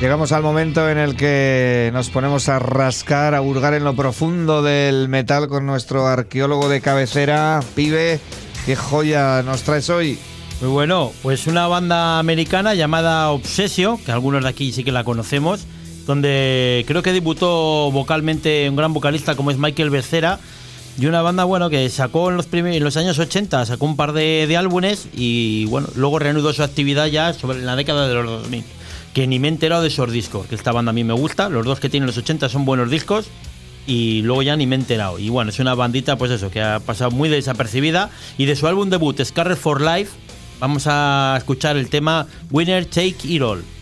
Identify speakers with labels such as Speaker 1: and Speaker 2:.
Speaker 1: Llegamos al momento en el que nos ponemos a rascar, a hurgar en lo profundo del metal con nuestro arqueólogo de cabecera. Pibe, ¿qué joya nos traes hoy?
Speaker 2: Muy bueno, pues una banda americana llamada Obsessio, que algunos de aquí sí que la conocemos, donde creo que debutó vocalmente un gran vocalista como es Michael Becerra, y una banda que sacó en los años 80, sacó un par de álbumes y luego reanudó su actividad ya en la década de los 2000. Que ni me he enterado de esos discos, que esta banda a mí me gusta, los dos que tienen los 80 son buenos discos y luego ya ni me he enterado. Y es una bandita que ha pasado muy desapercibida, y de su álbum debut Scarred for Life vamos a escuchar el tema Winner Take It All.